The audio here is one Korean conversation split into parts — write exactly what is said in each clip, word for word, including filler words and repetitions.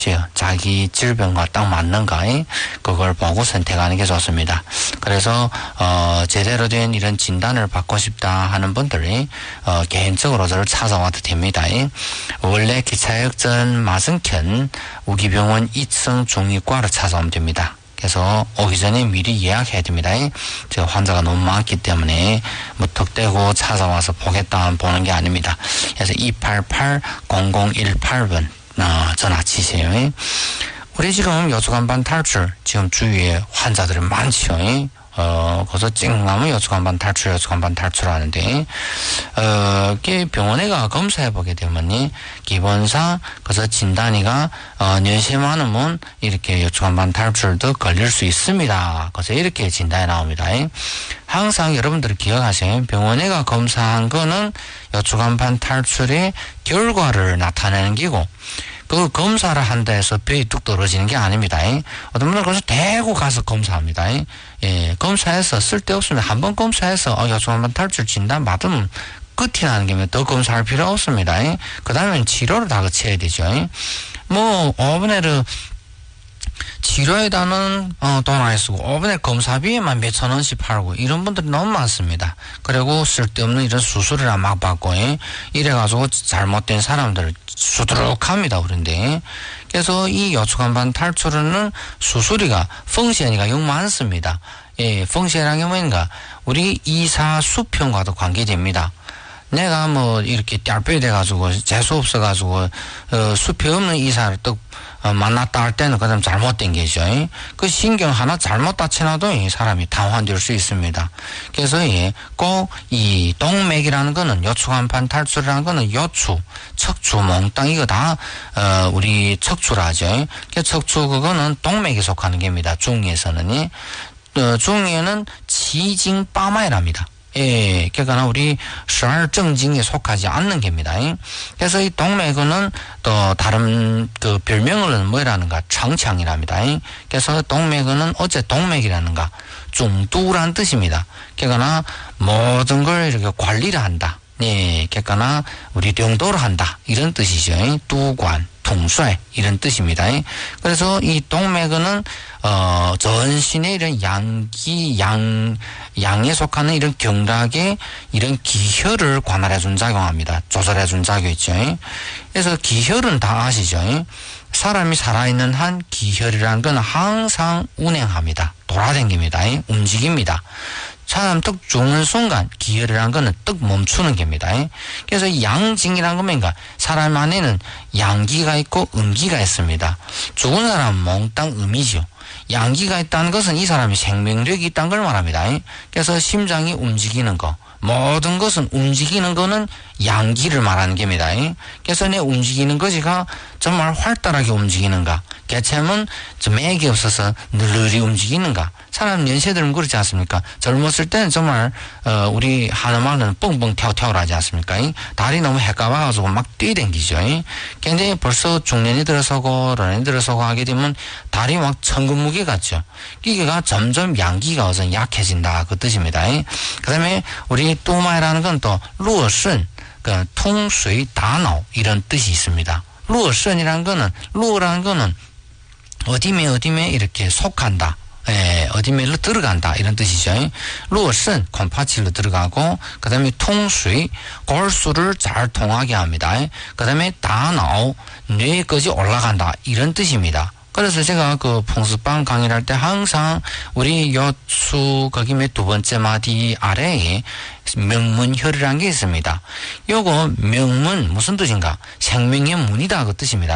자기 질병과 딱 맞는가 그걸 보고 선택하는 게 좋습니다. 그래서 어 제대로 된 이런 진단을 받고 싶다 하는 분들이 어 개인적으로 저를 찾아와도 됩니다. 원래 기차역전 맞은편 우기병원 이층 중이과를 찾아오면 됩니다. 그래서 오기 전에 미리 예약해야 됩니다. 제가 환자가 너무 많기 때문에 뭐 턱대고 찾아와서 보겠다 보는 게 아닙니다. 그래서 이팔팔 공공일팔 번 어, 전화 치세요. 우리 지금 여수간반 탈출 지금 주위에 환자들이 많죠. 어, 거기서 찡하면 여수간반 탈출, 여수간반 탈출하는데, 어, 그 병원에 가 검사해보게 되면, 기본상, 그래서 진단이가, 어, 뇌세 많으면, 이렇게 여수간반 탈출도 걸릴 수 있습니다. 그래서 이렇게 진단이 나옵니다. 항상 여러분들이 기억하세요. 병원에 가 검사한 거는 여수간반 탈출의 결과를 나타내는 기고, 그 검사를 한다 해서 뼈이 뚝 떨어지는 게 아닙니다. 어떤 분들은 그래서 대고 가서 검사합니다. 예, 검사해서 쓸데없으면 한번 검사해서 어, 여수간반 탈출 진단 받으면 끝이 나는 게 더 검사할 필요 없습니다. 그 다음엔 치료를 다 거쳐야 되죠. 뭐 오 분에는 치료에다는 어, 돈 많이 쓰고 오 분의 검사비에만 몇천 원씩 팔고 이런 분들이 너무 많습니다. 그리고 쓸데없는 이런 수술이나 막 받고 이래가지고 잘못된 사람들 수두룩합니다. 그런데 그래서 이 여수간반 탈출은 수술이가 펑션이가 영 많습니다. 예, 펑션이라는 게 뭐인가 우리 이사 수평과도 관계됩니다. 내가 뭐 이렇게 땔뼈이 돼가지고 재수 없어가지고 어, 수표 없는 이사를 또 어, 만났다 할 때는 그다음 잘못된 게죠. 그 신경 하나 잘못 다치나도 이 사람이 당황될 수 있습니다. 그래서 예, 꼭 이 동맥이라는 거는 여추간판 탈출이라는 거는 여추, 척추, 몽땅 이거 다 어, 우리 척추라 하죠. 그 척추 그거는 동맥에 속하는 겁니다. 중에서는 어, 중에는 지징빠마이랍니다. 예, 그러니까 우리 십二正经에 속하지 않는 겁니다. 그래서 이 동맥은 또 다른 그 별명은 뭐라는가 청창이랍니다. 그래서 동맥은 어째 동맥이라는가 중두라는 뜻입니다. 그러니까 모든 걸 이렇게 관리를 한다. 예, 그러니까 우리 용도를 한다 이런 뜻이죠. 두관, 통帥 이런 뜻입니다. 그래서 이 동맥은 어 전신의 이런 양기 양 양에 속하는 이런 경락의 이런 기혈을 관할해준 작용합니다. 조절해준 작용이 있죠. 그래서 기혈은 다 아시죠. 사람이 살아있는 한 기혈이라는 건 항상 운행합니다. 돌아다닙니다. 움직입니다. 사람 떡 죽는 순간 기혈이라는 거는 떡 멈추는 겁니다. 그래서 이 양징이라는 건 뭔가 사람 안에는 양기가 있고 음기가 있습니다. 죽은 사람은 몽땅 음이죠. 양기가 있다는 것은 이 사람이 생명력이 있다는 걸 말합니다. 그래서 심장이 움직이는 거 모든 것은 움직이는 거는 양기를 말하는 겁니다. 그래서 내 움직이는 것이가 정말 활달하게 움직이는가 개체는 맥이 없어서 늘르리 움직이는가 사람 연세 들면 그렇지 않습니까? 젊었을 때는 정말 어, 우리 하늘말은 뻥뻥 튀어튀어 하지 않습니까? 다리 너무 해까봐가지고 막 뛰댕기죠. 굉장히 벌써 중년이 들어서고 노년이 들어서고 하게 되면 다리 막 천근무게 같죠. 이게가 점점 양기가 어서 약해진다 그 뜻입니다. 그 다음에 우리 뚜마이라는 건 또 루어순 그 통수의 다脑이런 뜻이 있습니다. 루어순이라는 거는 루어라는 거는 어디에 어디에 이렇게 속한다. 예, 어디면로 들어간다 이런 뜻이죠. 루어선 콤파치로 들어가고 그 다음에 통수의 골수를 잘 통하게 합니다. 그 다음에 다脑뇌까지 올라간다 이런 뜻입니다. 그래서 제가 그 풍수방 강의를 할 때 항상 우리 여수 거기 두 번째 마디 아래에 명문혈이라는 게 있습니다. 요거 명문 무슨 뜻인가? 생명의 문이다 그 뜻입니다.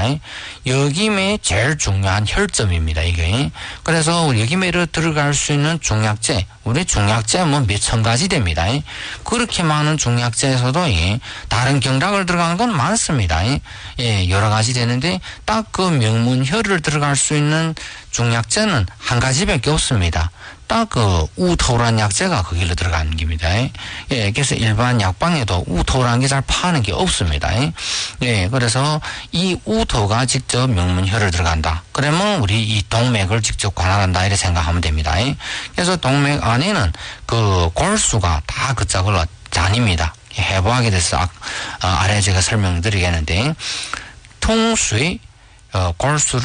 여기에 제일 중요한 혈점입니다. 이게. 그래서 여기에로 들어갈 수 있는 중약제 우리 중약제 뭐 몇천 가지 됩니다. 그렇게 많은 중약제에서도 다른 경락을 들어가는 건 많습니다. 예, 여러 가지 되는데 딱 그 명문혈을 들어갈 수 있는 중약제는 한 가지밖에 없습니다. 딱 그 우토라는 약제가 거기로 들어가는 겁니다. 예, 그래서 일반 약방에도 우토라는 게 잘 파는 게 없습니다. 예, 그래서 이 우토가 직접 명문혈을 들어간다. 그러면 우리 이 동맥을 직접 관할한다 이렇게 생각하면 됩니다. 그래서 동맥 안에는 그 골수가 다 그 짝으로 다닙니다. 해부하게 돼서 아, 아래 제가 설명드리겠는데 통수의 어, 골수를